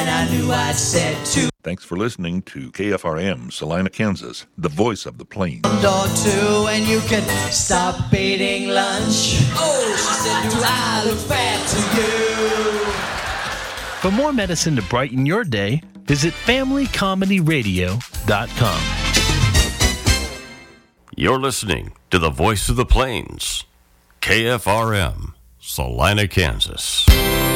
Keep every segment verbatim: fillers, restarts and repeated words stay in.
and I knew I'd said to. Thanks for listening to K F R M, Salina, Kansas, the voice of the plains. Door two, and you can stop eating lunch. Oh, she said, do I look fat to you? For more medicine to brighten your day, visit family comedy radio dot com. You're listening to the voice of the plains, K F R M, Salina, Kansas.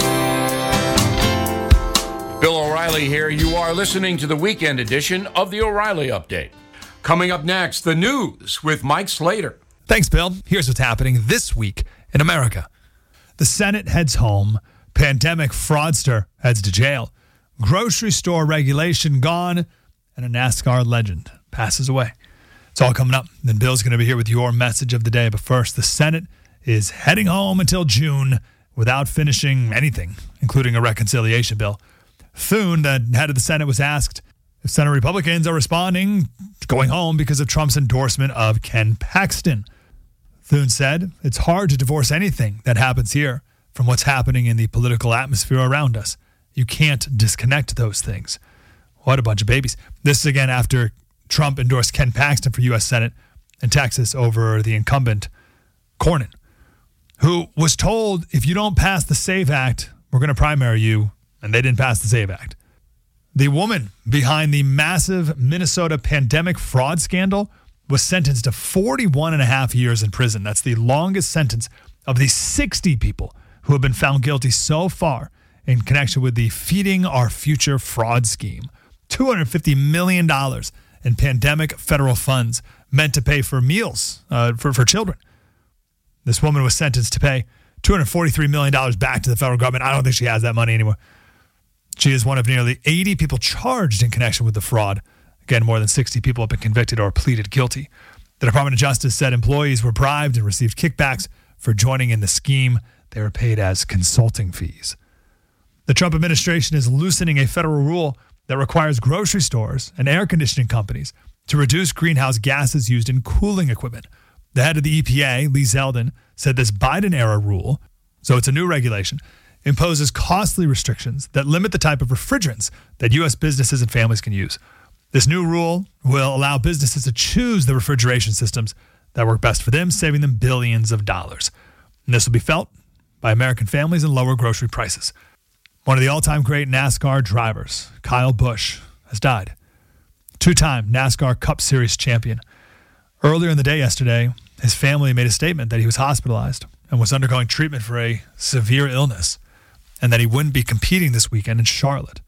Bill O'Reilly here. You are listening to the weekend edition of the O'Reilly Update. Coming up next, the news with Mike Slater. Thanks, Bill. Here's what's happening this week in America. The Senate heads home. Pandemic fraudster heads to jail. Grocery store regulation gone. And a NASCAR legend passes away. It's all coming up. Then Bill's going to be here with your message of the day. But first, the Senate is heading home until June without finishing anything, including a reconciliation bill. Thune, the head of the Senate, was asked if Senate Republicans are responding, going home because of Trump's endorsement of Ken Paxton. Thune said, it's hard to divorce anything that happens here from what's happening in the political atmosphere around us. You can't disconnect those things. What a bunch of babies. This is again after Trump endorsed Ken Paxton for U S Senate in Texas over the incumbent Cornyn, who was told, if you don't pass the SAVE Act, we're going to primary you. And they didn't pass the SAVE Act. The woman behind the massive Minnesota pandemic fraud scandal was sentenced to forty-one and a half years in prison. That's the longest sentence of the sixty people who have been found guilty so far in connection with the Feeding Our Future fraud scheme. two hundred fifty million dollars in pandemic federal funds meant to pay for meals uh, for, for children. This woman was sentenced to pay two hundred forty-three million dollars back to the federal government. I don't think she has that money anymore. She is one of nearly eighty people charged in connection with the fraud. Again, more than sixty people have been convicted or pleaded guilty. The Department of Justice said employees were bribed and received kickbacks for joining in the scheme. They were paid as consulting fees. The Trump administration is loosening a federal rule that requires grocery stores and air conditioning companies to reduce greenhouse gases used in cooling equipment. The head of the E P A, Lee Zeldin, said this Biden-era rule, so it's a new regulation, imposes costly restrictions that limit the type of refrigerants that U S businesses and families can use. This new rule will allow businesses to choose the refrigeration systems that work best for them, saving them billions of dollars. And this will be felt by American families and lower grocery prices. One of the all-time great NASCAR drivers, Kyle Busch, has died. Two-time NASCAR Cup Series champion. Earlier in the day yesterday, his family made a statement that he was hospitalized and was undergoing treatment for a severe illness, and that he wouldn't be competing this weekend in Charlotte.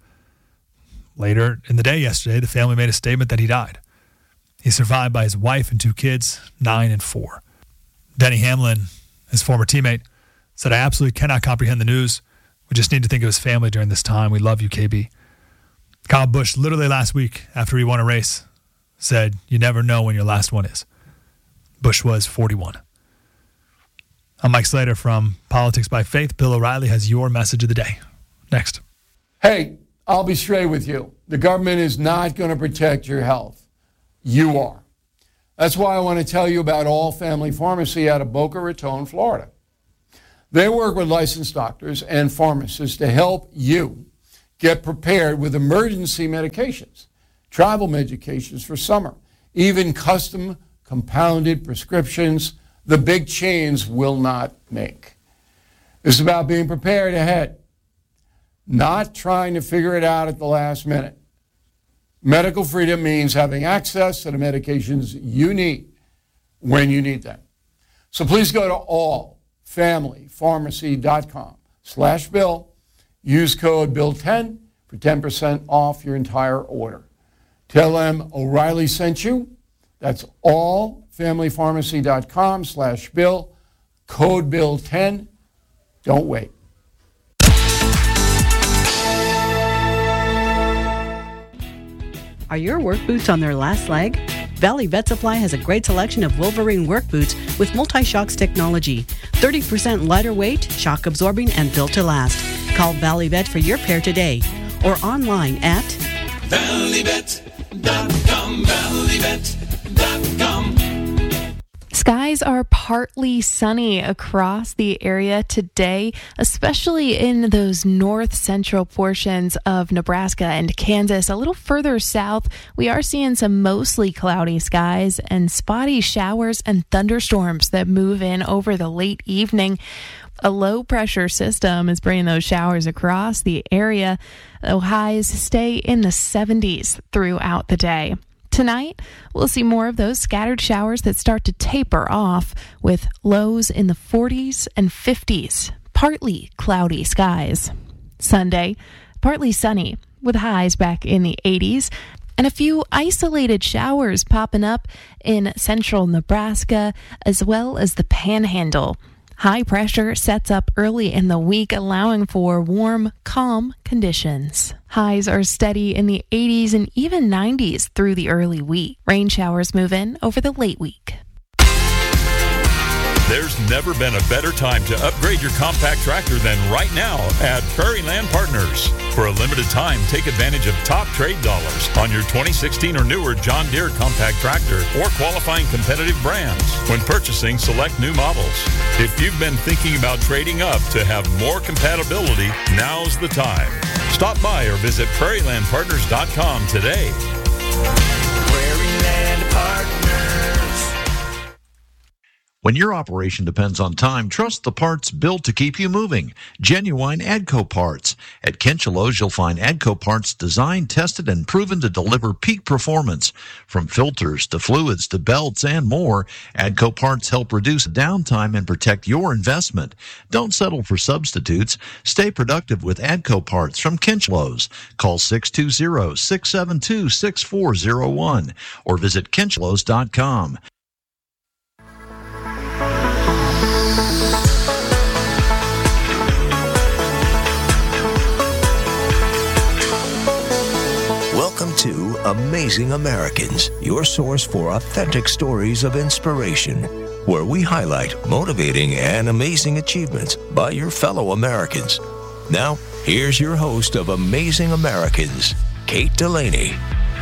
Later in the day yesterday, the family made a statement that he died. He's survived by his wife and two kids, nine and four. Denny Hamlin, his former teammate, said, I absolutely cannot comprehend the news. We just need to think of his family during this time. We love you, K B. Kyle Busch, literally last week, after he won a race, said, you never know when your last one is. Busch was forty-one. I'm Mike Slater from Politics by Faith. Bill O'Reilly has your message of the day. Next. Hey, I'll be straight with you. The government is not going to protect your health. You are. That's why I want to tell you about All Family Pharmacy out of Boca Raton, Florida. They work with licensed doctors and pharmacists to help you get prepared with emergency medications, travel medications for summer, even custom compounded prescriptions the big chains will not make. It's about being prepared ahead, not trying to figure it out at the last minute. Medical freedom means having access to the medications you need when you need them. So please go to all family pharmacy dot com slash bill. Use code bill ten for ten percent off your entire order. Tell them O'Reilly sent you. That's all family pharmacy dot com slash bill. Code bill ten. Don't wait. Are your work boots on their last leg? Valley Vet Supply has a great selection of Wolverine work boots with multi-shocks technology. thirty percent lighter weight, shock absorbing, and built to last. Call Valley Vet for your pair today or online at valley vet dot com, valley vet dot com. Skies are partly sunny across the area today, especially in those north central portions of Nebraska and Kansas. A little further south, we are seeing some mostly cloudy skies and spotty showers and thunderstorms that move in over the late evening. A low pressure system is bringing those showers across the area. The highs stay in the seventies throughout the day. Tonight, we'll see more of those scattered showers that start to taper off with lows in the forties and fifties, partly cloudy skies. Sunday, partly sunny with highs back in the eighties and a few isolated showers popping up in central Nebraska as well as the Panhandle. High pressure sets up early in the week, allowing for warm, calm conditions. Highs are steady in the eighties and even nineties through the early week. Rain showers move in over the late week. There's never been a better time to upgrade your compact tractor than right now at Prairie Land Partners. For a limited time, take advantage of top trade dollars on your twenty sixteen or newer John Deere compact tractor or qualifying competitive brands when purchasing select new models. If you've been thinking about trading up to have more compatibility, now's the time. Stop by or visit prairie land partners dot com today. Prairie Land Partners. When your operation depends on time, trust the parts built to keep you moving. Genuine AGCO parts. At Kinchelo's, you'll find AGCO parts designed, tested, and proven to deliver peak performance. From filters to fluids to belts and more, AGCO parts help reduce downtime and protect your investment. Don't settle for substitutes. Stay productive with AGCO parts from Kinchelo's. Call six two zero, six seven two, six four zero one or visit kinchelos dot com. Welcome to Amazing Americans, your source for authentic stories of inspiration, where we highlight motivating and amazing achievements by your fellow Americans. Now, here's your host of Amazing Americans, Kate Delaney.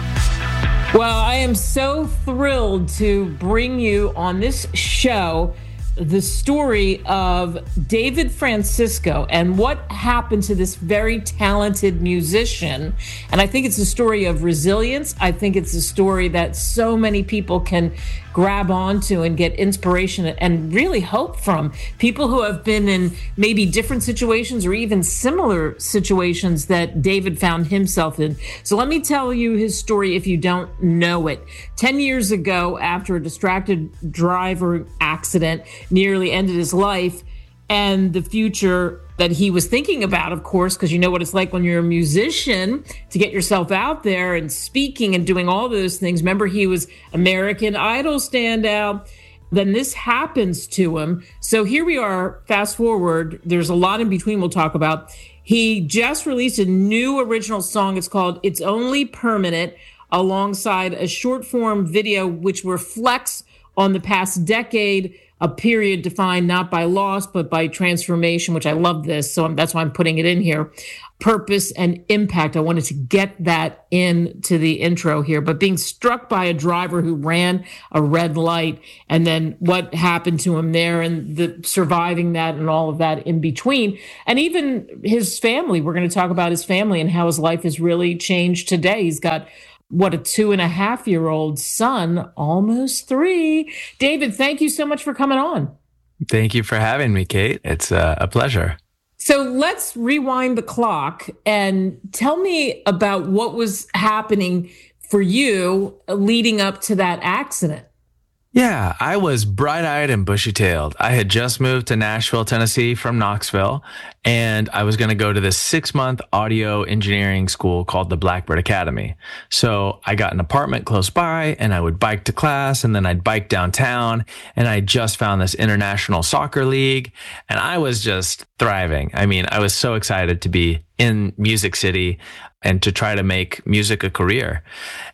Well, I am so thrilled to bring you on this show the story of David Francisco and what happened to this very talented musician. And I think it's a story of resilience. I think it's a story that so many people can grab onto and get inspiration and really hope from. People who have been in maybe different situations or even similar situations that David found himself in. So let me tell you his story if you don't know it. Ten years ago, after a distracted driver accident nearly ended his life, and the future that he was thinking about, of course, because you know what it's like when you're a musician to get yourself out there and speaking and doing all those things. Remember, he was American Idol standout. Then this happens to him. So here we are, fast forward. There's a lot in between we'll talk about. He just released a new original song. It's called It's Only Permanent, alongside a short form video which reflects on the past decade, a period defined not by loss, but by transformation, which I love this. So that's why I'm putting it in here. Purpose and impact. I wanted to get that into the intro here, but being struck by a driver who ran a red light and then what happened to him there and the surviving that and all of that in between. And even his family. We're going to talk about his family and how his life has really changed today. He's got what, a two and a half year old son, almost three. David, thank you so much for coming on. Thank you for having me, Kate. It's uh, a pleasure. So let's rewind the clock and tell me about what was happening for you leading up to that accident. Yeah, I was bright-eyed and bushy-tailed. I had just moved to Nashville, Tennessee from Knoxville, and I was going to go to this six-month audio engineering school called the Blackbird Academy. So I got an apartment close by, and I would bike to class, and then I'd bike downtown, and I just found this international soccer league, and I was just thriving. I mean, I was so excited to be in Music City and to try to make music a career.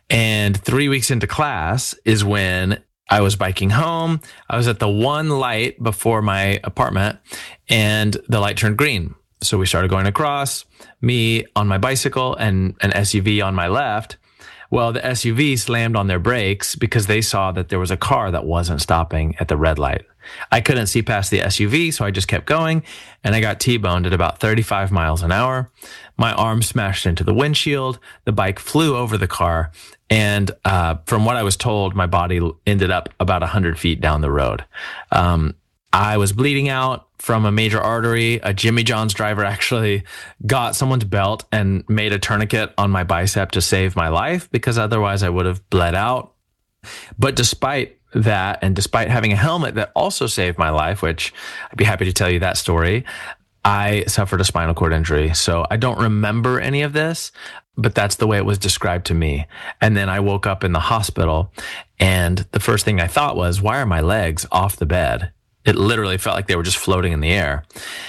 And three weeks into class is when I was biking home. I was at the one light before my apartment and the light turned green. So we started going across, me on my bicycle and an S U V on my left. Well, the S U V slammed on their brakes because they saw that there was a car that wasn't stopping at the red light. I couldn't see past the S U V, so I just kept going, and I got T-boned at about thirty-five miles an hour. My arm smashed into the windshield. The bike flew over the car, and uh, from what I was told, my body ended up about one hundred feet down the road. Um, I was bleeding out from a major artery. A Jimmy John's driver actually got someone's belt and made a tourniquet on my bicep to save my life, because otherwise I would have bled out. But despite that, and despite having a helmet that also saved my life, which I'd be happy to tell you that story, I suffered a spinal cord injury. So I don't remember any of this, but that's the way it was described to me. And then I woke up in the hospital, and the first thing I thought was, why are my legs off the bed? It literally felt like they were just floating in the air.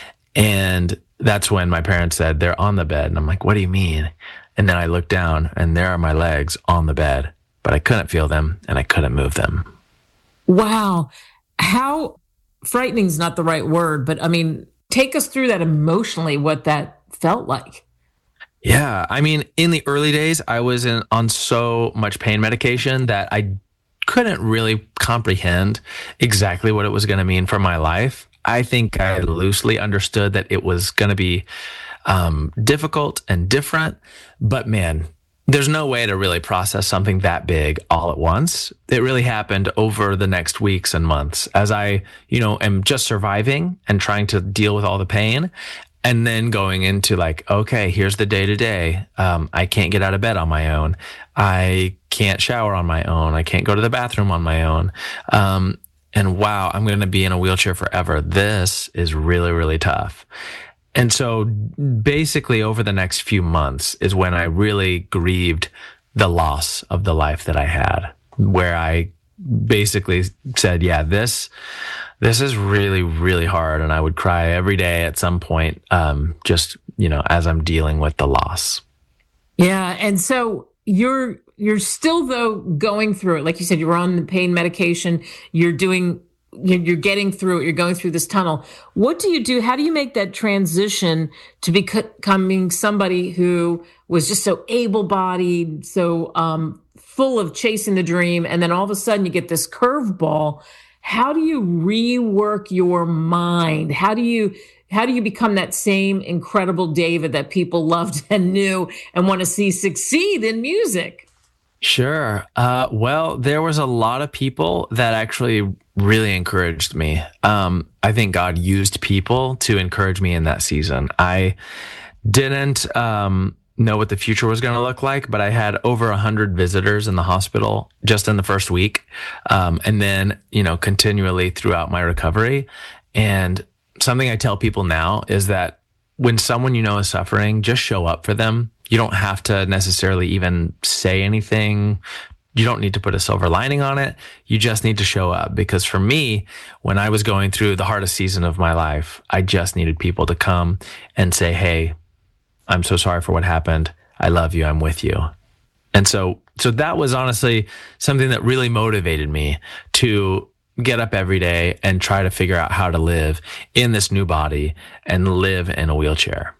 And that's when my parents said, they're on the bed. And I'm like, what do you mean? And then I looked down, and there are my legs on the bed, but I couldn't feel them and I couldn't move them. Wow. How frightening is not the right word, but I mean, take us through that emotionally, what that felt like. Yeah. I mean, in the early days, I was in, on so much pain medication that I couldn't really comprehend exactly what it was going to mean for my life. I think I loosely understood that it was going to be um, difficult and different, but man, there's no way to really process something that big all at once. It really happened over the next weeks and months as I, you know, am just surviving and trying to deal with all the pain, and then going into like, okay, here's the day to day. Um, I can't get out of bed on my own. I can't shower on my own. I can't go to the bathroom on my own. Um, and wow, I'm going to be in a wheelchair forever. This is really, really tough. And so basically over the next few months is when I really grieved the loss of the life that I had, where I basically said, yeah, this, this is really, really hard. And I would cry every day at some point, um, just, you know, as I'm dealing with the loss. Yeah. And so you're, you're still though going through it. Like you said, you were on the pain medication, you're doing you're getting through it, you're going through this tunnel. What do you do? How do you make that transition to becoming somebody who was just so able-bodied, so um, full of chasing the dream, and then all of a sudden you get this curveball? How do you rework your mind? How do you how do you become that same incredible David that people loved and knew and want to see succeed in music? Sure. Uh, well, there was a lot of people that actually really encouraged me. Um, I think God used people to encourage me in that season. I didn't um, know what the future was going to look like, but I had over a hundred visitors in the hospital just in the first week. Um, and then, you know, continually throughout my recovery. And something I tell people now is that when someone you know is suffering, just show up for them. You don't have to necessarily even say anything. You don't need to put a silver lining on it. You just need to show up. Because for me, when I was going through the hardest season of my life, I just needed people to come and say, hey, I'm so sorry for what happened. I love you. I'm with you. And so, so that was honestly something that really motivated me to get up every day and try to figure out how to live in this new body and live in a wheelchair.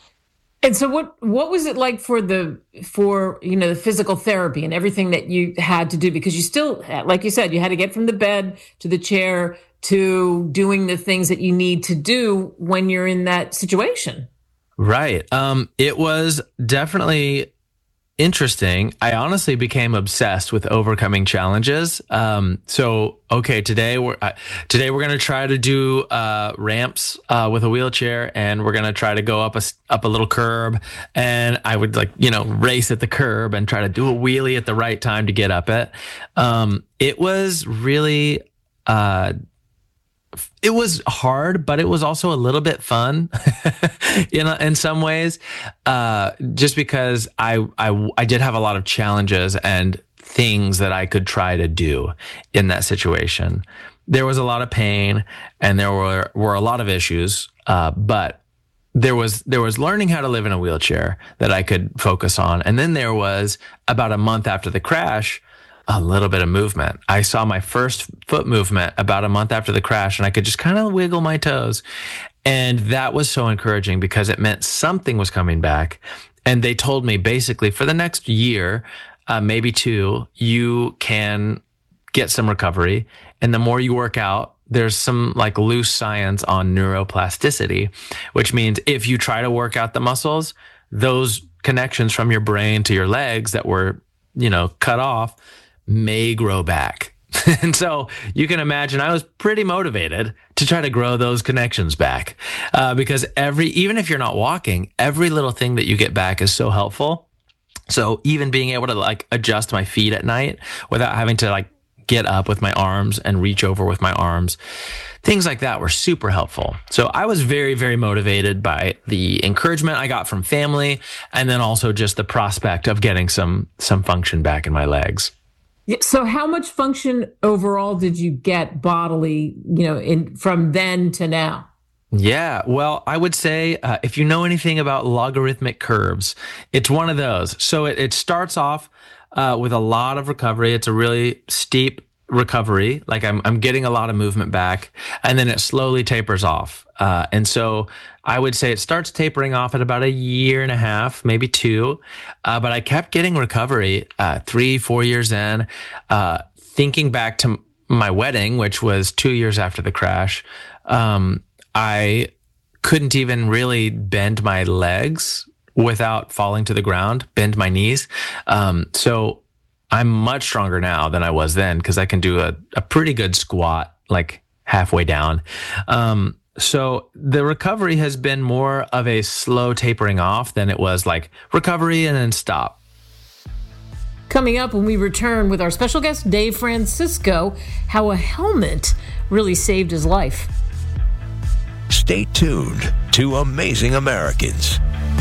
And so what, what was it like for the, for, you know, the physical therapy and everything that you had to do? Because you still, like you said, you had to get from the bed to the chair to doing the things that you need to do when you're in that situation. Right. Um, it was definitely interesting. I honestly became obsessed with overcoming challenges. Um, so, okay, today we're uh, today we're gonna try to do uh, ramps uh, with a wheelchair, and we're gonna try to go up a up a little curb. And I would like you know race at the curb and try to do a wheelie at the right time to get up it. Um, it was really. Uh, It was hard, but it was also a little bit fun, you know, in some ways, uh, just because I, I, I did have a lot of challenges and things that I could try to do in that situation. There was a lot of pain and there were, were a lot of issues, uh, but there was, there was learning how to live in a wheelchair that I could focus on. And then there was about a month after the crash, a little bit of movement. I saw my first foot movement about a month after the crash, and I could just kind of wiggle my toes. And that was so encouraging because it meant something was coming back. And they told me basically for the next year, uh, maybe two, you can get some recovery. And the more you work out, there's some like loose science on neuroplasticity, which means if you try to work out the muscles, those connections from your brain to your legs that were, you know, cut off may grow back. And so you can imagine I was pretty motivated to try to grow those connections back, uh, because every, even if you're not walking, every little thing that you get back is so helpful. So even being able to like adjust my feet at night without having to like get up with my arms and reach over with my arms, things like that were super helpful. So I was very, very motivated by the encouragement I got from family, and then also just the prospect of getting some some function back in my legs. So how much function overall did you get bodily, you know, in from then to now? Yeah, well, I would say uh, if you know anything about logarithmic curves, it's one of those. So it, it starts off uh, with a lot of recovery. It's a really steep recovery. Like I'm, I'm getting a lot of movement back, and then it slowly tapers off. Uh, and so I would say it starts tapering off at about a year and a half, maybe two. Uh, but I kept getting recovery uh, three, four years in. Uh, thinking back to my wedding, which was two years after the crash, um, I couldn't even really bend my legs without falling to the ground, bend my knees. Um, so I'm much stronger now than I was then because I can do a, a pretty good squat, like halfway down. Um, so the recovery has been more of a slow tapering off than it was like recovery and then stop. Coming up when we return with our special guest, Dave Francisco, how a helmet really saved his life. Stay tuned to Amazing Americans.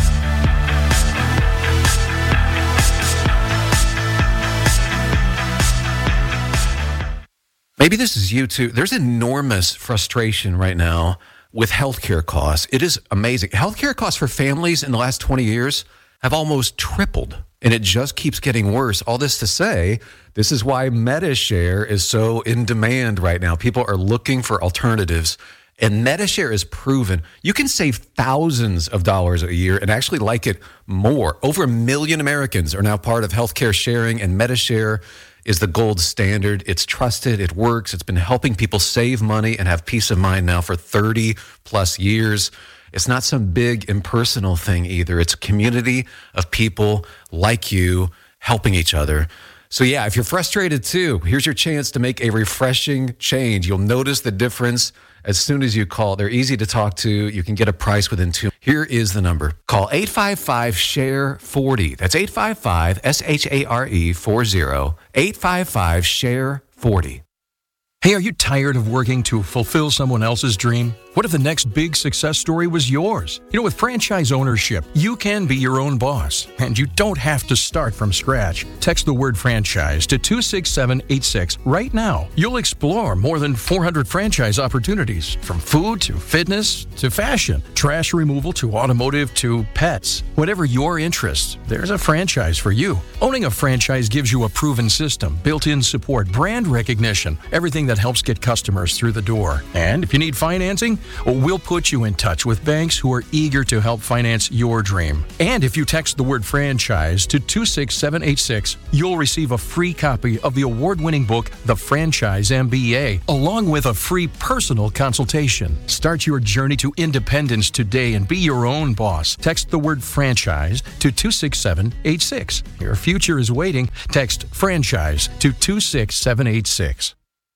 Maybe this is you too. There's enormous frustration right now with healthcare costs. It is amazing. Healthcare costs for families in the last twenty years have almost tripled, and it just keeps getting worse. All this to say, this is why MediShare is so in demand right now. People are looking for alternatives, and MediShare is proven. You can save thousands of dollars a year and actually like it more. Over a million Americans are now part of healthcare sharing, and MediShare is the gold standard. It's trusted. It works. It's been helping people save money and have peace of mind now for thirty plus years. It's not some big impersonal thing either. It's a community of people like you helping each other. So yeah, if you're frustrated too, here's your chance to make a refreshing change. You'll notice the difference as soon as you call. They're easy to talk to. You can get a price within two. Here is the number. Call eight five five, S H A R E, forty. That's eight five five, S H A R E, forty. eight five five, S H A R E, forty. Hey, are you tired of working to fulfill someone else's dream? What if the next big success story was yours? You know, with franchise ownership, you can be your own boss, and you don't have to start from scratch. Text the word franchise to two six seven eight six right now. You'll explore more than four hundred franchise opportunities, from food to fitness to fashion, trash removal to automotive to pets. Whatever your interests, there's a franchise for you. Owning a franchise gives you a proven system, built-in support, brand recognition, everything that helps get customers through the door. And if you need financing, well, we'll put you in touch with banks who are eager to help finance your dream. And if you text the word franchise to two six seven eight six, you'll receive a free copy of the award-winning book, The Franchise M B A, along with a free personal consultation. Start your journey to independence today and be your own boss. Text the word franchise to two six seven eight six. Your future is waiting. Text franchise to two six seven eight six.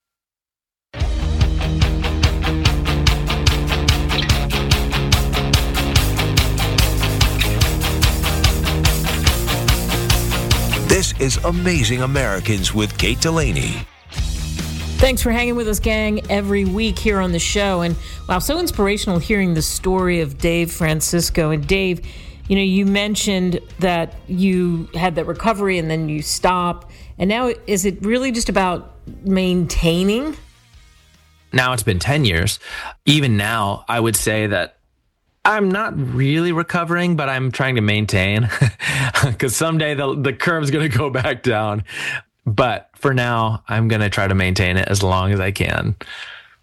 This is Amazing Americans with Kate Delaney. Thanks for hanging with us, gang, every week here on the show. And wow, so inspirational hearing the story of Dave Francisco. And Dave, you know, you mentioned that you had that recovery and then you stopped. And now is it really just about maintaining? Now it's been ten years. Even now, I would say that I'm not really recovering, but I'm trying to maintain because someday the, the curve's going to go back down. But for now, I'm going to try to maintain it as long as I can.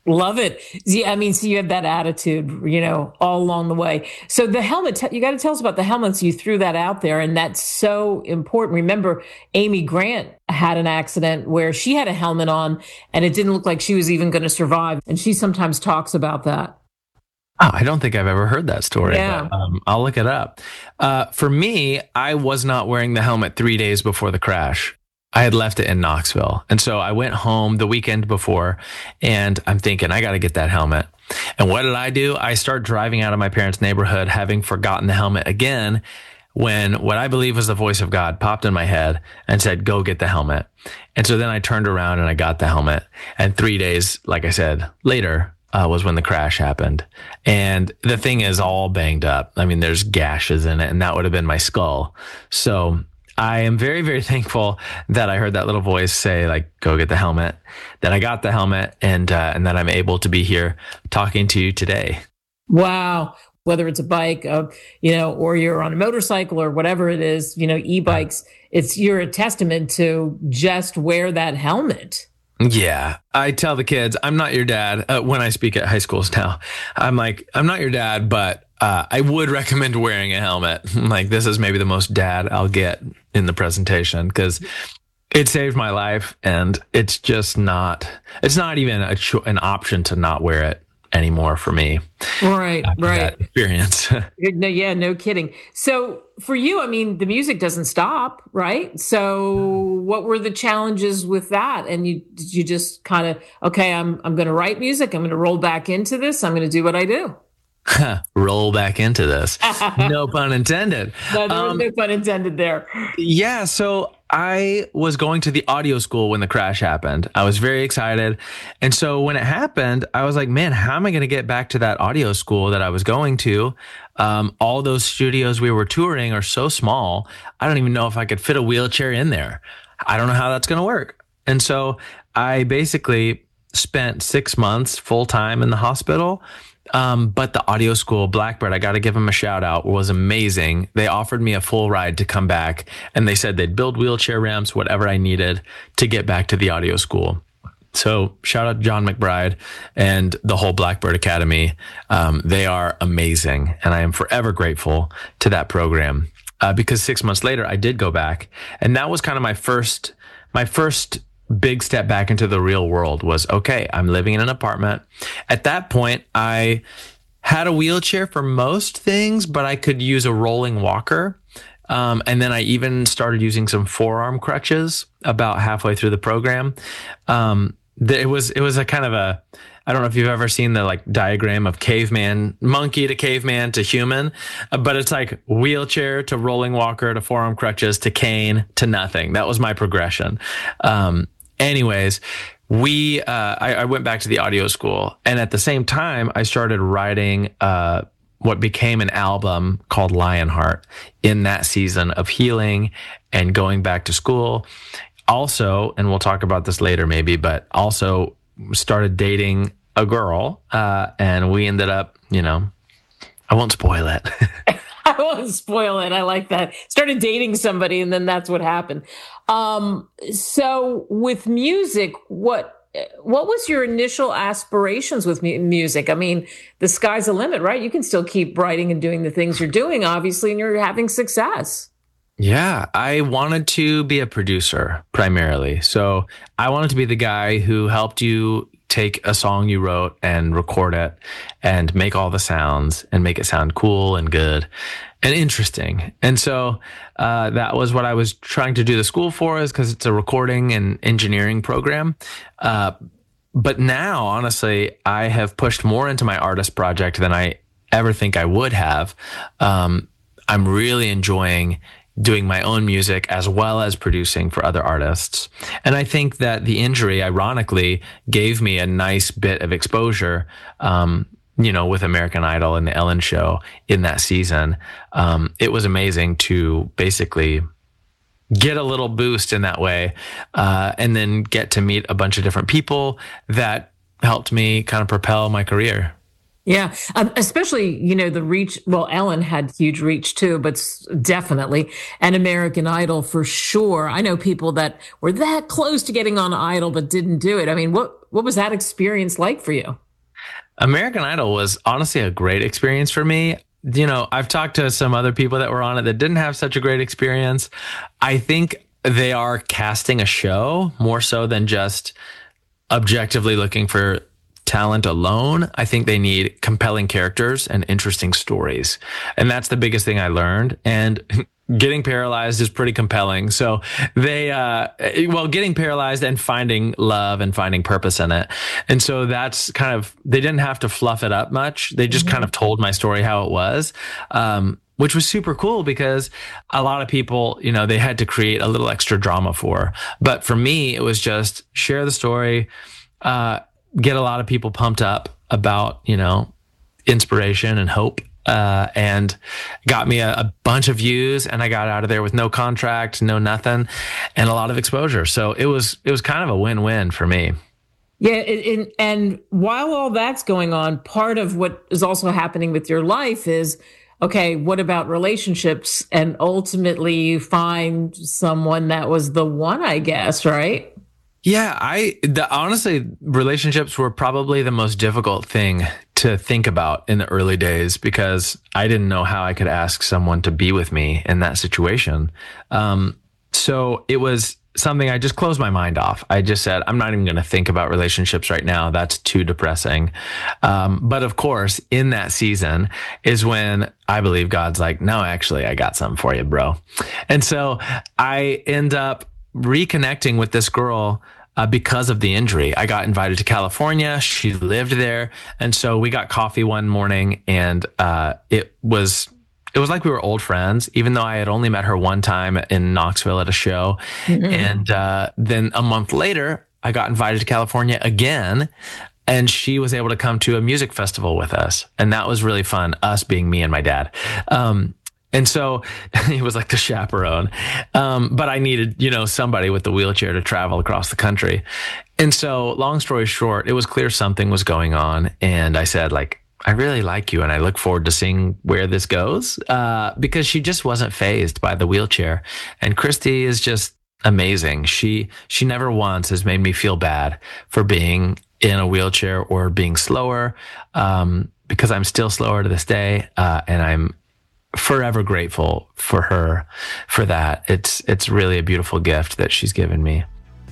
Love it. Yeah, I mean, so you had that attitude, you know, all along the way. So the helmet, you got to tell us about the helmets. You threw that out there, and that's so important. Remember, Amy Grant had an accident where she had a helmet on, and it didn't look like she was even going to survive. And she sometimes talks about that. Oh, I don't think I've ever heard that story. Yeah. But, um, I'll look it up. Uh, for me, I was not wearing the helmet three days before the crash. I had left it in Knoxville. And so I went home the weekend before, and I'm thinking, I got to get that helmet. And what did I do? I start driving out of my parents' neighborhood, having forgotten the helmet again, when what I believe was the voice of God popped in my head and said, go get the helmet. And so then I turned around and I got the helmet. And three days, like I said, later, Uh, was when the crash happened. And the thing is all banged up. I mean, there's gashes in it, and that would have been my skull. So I am very, very thankful that I heard that little voice say, like, go get the helmet, that I got the helmet, and uh, and that I'm able to be here talking to you today. Wow. Whether it's a bike, uh, you know, or you're on a motorcycle or whatever it is, you know, e-bikes, it's, you're a testament to just wear that helmet. Yeah, I tell the kids, I'm not your dad. Uh, when I speak at high schools now, I'm like, I'm not your dad, but uh, I would recommend wearing a helmet. Like, this is maybe the most dad I'll get in the presentation, because it saved my life, and it's just not, it's not even a cho- an option to not wear it anymore for me. Right, right. That experience. No, yeah, no kidding. So for you, I mean, the music doesn't stop, right? So what were the challenges with that? And you did you just kind of, okay, I'm I'm going to write music. I'm going to roll back into this. I'm going to do what I do. Roll back into this. No pun intended. No, there was Um, no pun intended there. Yeah, so I was going to the audio school when the crash happened. I was very excited. And so when it happened, I was like, man, how am I going to get back to that audio school that I was going to? Um, all those studios we were touring are so small. I don't even know if I could fit a wheelchair in there. I don't know how that's going to work. And so I basically spent six months full time in the hospital. Um, but the audio school, Blackbird, I got to give them a shout out, was amazing. They offered me a full ride to come back, and they said they'd build wheelchair ramps, whatever I needed to get back to the audio school. So shout out John McBride and the whole Blackbird Academy. Um, they are amazing, and I am forever grateful to that program, uh, because six months later I did go back, and that was kind of my first, my first big step back into the real world. Was, okay, I'm living in an apartment. At that point, I had a wheelchair for most things, but I could use a rolling walker. Um, and then I even started using some forearm crutches about halfway through the program. Um, it was, it was a kind of a, I don't know if you've ever seen the like diagram of caveman, monkey to caveman to human, uh, but it's like wheelchair to rolling walker to forearm crutches to cane to nothing. That was my progression. Um, anyways, we, uh, I, I went back to the audio school, and at the same time I started writing, uh, what became an album called Lionheart in that season of healing and going back to school. Also, and we'll talk about this later maybe, but also started dating a girl, uh, and we ended up, you know, I won't spoil it. I won't spoil it. I like that. Started dating somebody, and then that's what happened. Um, so with music, what what was your initial aspirations with mu- music? I mean, the sky's the limit, right? You can still keep writing and doing the things you're doing, obviously, and you're having success. Yeah, I wanted to be a producer primarily. So I wanted to be the guy who helped you take a song you wrote and record it and make all the sounds and make it sound cool and good and interesting. And so uh, that was what I was trying to do the school for, is because it's a recording and engineering program. Uh, but now, honestly, I have pushed more into my artist project than I ever think I would have. Um, I'm really enjoying doing my own music as well as producing for other artists. And I think that the injury, ironically, gave me a nice bit of exposure, um, you know, with American Idol and the Ellen Show in that season. Um, it was amazing to basically get a little boost in that way, uh, and then get to meet a bunch of different people that helped me kind of propel my career. Yeah, um, especially, you know, the reach. Well, Ellen had huge reach too, but definitely. And American Idol for sure. I know people that were that close to getting on Idol but didn't do it. I mean, what what was that experience like for you? American Idol was honestly a great experience for me. You know, I've talked to some other people that were on it that didn't have such a great experience. I think they are casting a show more so than just objectively looking for talent alone. I think they need compelling characters and interesting stories. And that's the biggest thing I learned. And getting paralyzed is pretty compelling. So they, uh, well, getting paralyzed and finding love and finding purpose in it. And so that's kind of, they didn't have to fluff it up much. They just mm-hmm. kind of told my story how it was. Um, which was super cool because a lot of people, you know, they had to create a little extra drama for. But for me, it was just share the story, uh, get a lot of people pumped up about, you know, inspiration and hope, uh, and got me a, a bunch of views, and I got out of there with no contract, no nothing, and a lot of exposure. So it was, it was kind of a win-win for me. Yeah. It, it, and while all that's going on, part of what is also happening with your life is, okay, what about relationships? And ultimately you find someone that was the one, I guess, right? Yeah, I the, honestly, relationships were probably the most difficult thing to think about in the early days because I didn't know how I could ask someone to be with me in that situation. Um, so it was something I just closed my mind off. I just said, I'm not even going to think about relationships right now. That's too depressing. Um, but of course, in that season is when I believe God's like, no, actually, I got something for you, bro. And so I end up reconnecting with this girl uh, because of the injury. I got invited to California. She lived there. And so we got coffee one morning, and uh, it was it was like we were old friends, even though I had only met her one time in Knoxville at a show. Mm-hmm. And uh, then a month later, I got invited to California again, and she was able to come to a music festival with us. And that was really fun, us being me and my dad. Um, And so he was like the chaperone. Um, but I needed, you know, somebody with the wheelchair to travel across the country. And so long story short, it was clear something was going on. And I said, like, I really like you, and I look forward to seeing where this goes, uh, because she just wasn't fazed by the wheelchair. And Christy is just amazing. She, she never once has made me feel bad for being in a wheelchair or being slower, um, because I'm still slower to this day. Uh, and I'm forever grateful for her for that. It's it's really a beautiful gift that she's given me.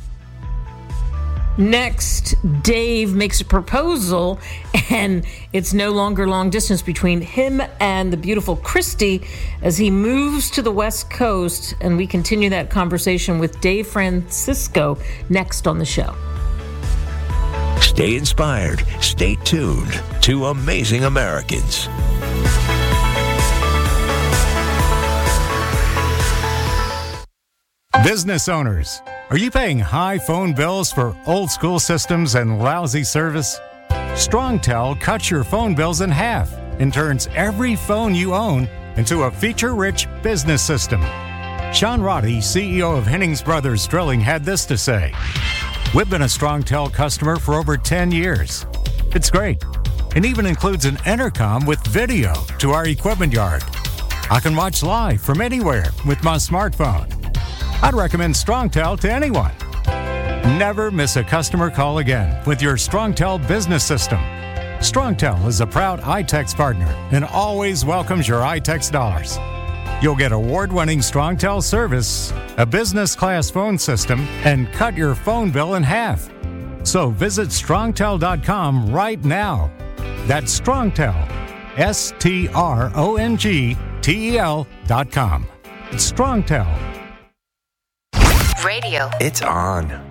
Next, Dave makes a proposal, and it's no longer long distance between him and the beautiful Christy as he moves to the West Coast, and we continue that conversation with Dave Francisco next on the show. Stay inspired. Stay tuned to Amazing Americans. Business owners, are you paying high phone bills for old school systems and lousy service? StrongTel cuts your phone bills in half and turns every phone you own into a feature-rich business system. Sean Roddy, C E O of Hennings Brothers Drilling, had this to say: "We've been a StrongTel customer for over ten years. It's great. It even includes an intercom with video to our equipment yard. I can watch live from anywhere with my smartphone. I'd recommend StrongTel to anyone. Never miss a customer call again with your StrongTel business system. StrongTel is a proud iTex partner and always welcomes your iTex dollars. You'll get award-winning StrongTel service, a business-class phone system, and cut your phone bill in half. So visit strongtel dot com right now. That's StrongTel, S T R O N G T E L dot com. It's StrongTel. Radio. It's on.